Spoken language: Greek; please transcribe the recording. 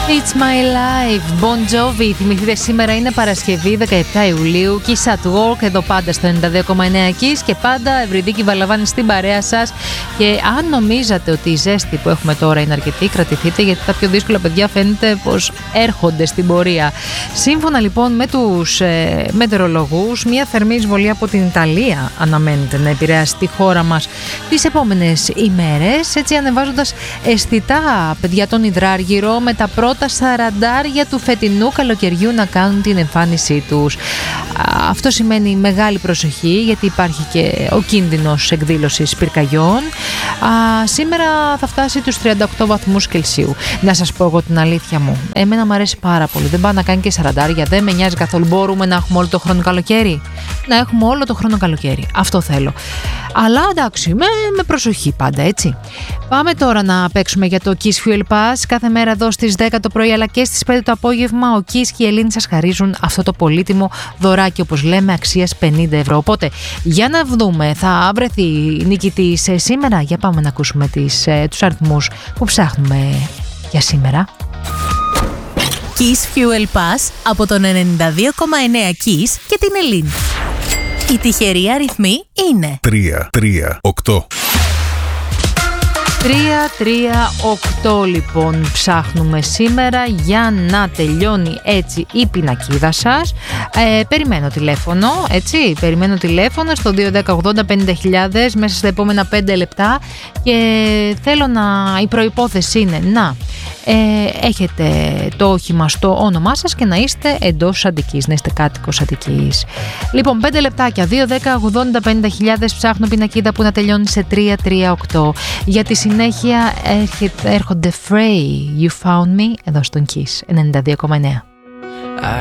It's my life, Bon Jovi. Θυμηθείτε, σήμερα είναι Παρασκευή 17 Ιουλίου. Kiss at Work, εδώ πάντα στο 92,9 Kiss και πάντα Ευρυδίκη Βαλαβάνη στην παρέα σας. Και αν νομίζατε ότι η ζέστη που έχουμε τώρα είναι αρκετή, κρατηθείτε, γιατί τα πιο δύσκολα, παιδιά, φαίνεται πως έρχονται στην πορεία. Σύμφωνα λοιπόν με τους μετεωρολογούς, μια θερμή εισβολή από την Ιταλία αναμένεται να επηρεάσει τη χώρα μας τις επόμενες ημέρες, έτσι ανεβάζοντας αισθητά, παιδιά, τον υδράργυρο με τα πρώτα σαραντάρια του φετινού καλοκαιριού να κάνουν την εμφάνισή τους. Αυτό σημαίνει μεγάλη προσοχή, γιατί υπάρχει και ο κίνδυνος εκδήλωσης πυρκαγιών. Σήμερα θα φτάσει τους 38 βαθμούς Κελσίου. Να σας πω εγώ την αλήθεια μου, εμένα μου αρέσει πάρα πολύ. Δεν πάω να κάνει και σαραντάρια, δεν με νοιάζει καθόλου. Μπορούμε να έχουμε όλο το χρόνο καλοκαίρι. Να έχουμε όλο το χρόνο καλοκαίρι. Αυτό θέλω. Αλλά εντάξει, με προσοχή πάντα, έτσι. Πάμε τώρα να παίξουμε για το Kiss Fuel Pass. Κάθε μέρα εδώ στις 10 το πρωί αλλά και στις 5 το απόγευμα ο Kiss και η Ελένη σας χαρίζουν αυτό το πολύτιμο δωράκι, όπως λέμε, αξίας 50 ευρώ. Οπότε για να δούμε, θα βρεθεί νικητής σήμερα. Για πάμε να ακούσουμε τους αριθμούς που ψάχνουμε για σήμερα. Kiss Fuel Pass από τον 92,9 Kiss και την Ελένη. Οι τυχεροί αριθμοί είναι 338. 338 λοιπόν ψάχνουμε σήμερα για να τελειώνει έτσι η πινακίδα σας. Περιμένω τηλέφωνο, έτσι, στο 210-80-50.000 μέσα στα επόμενα 5 λεπτά και θέλω η προϋπόθεση είναι να έχετε το όχημα στο όνομά σας και να είστε εντός Αττικής, να είστε κάτοικος Αττικής. Λοιπόν, 5 λεπτάκια, 210-80-50.000 ψάχνω πινακίδα που να τελειώνει σε 338. Για τη συνέχεια έρχονται Frey, You Found Me, εδώ στον Kiss 92,9.